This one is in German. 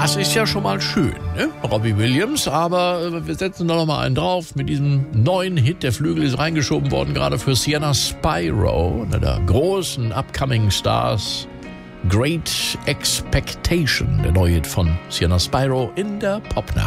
Das ist ja schon mal schön, ne? Robbie Williams, aber wir setzen da noch mal einen drauf mit diesem neuen Hit. Der Flügel ist reingeschoben worden, gerade für Sienna Spyro, einer der großen Upcoming Stars. Great Expectation, der neue Hit von Sienna Spyro in der Popnacht.